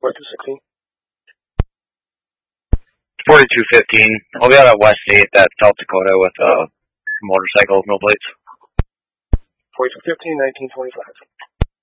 4216. 4215. I'll be out at West 8 at South Dakota with a motorcycle, no plates. 4215, 1925.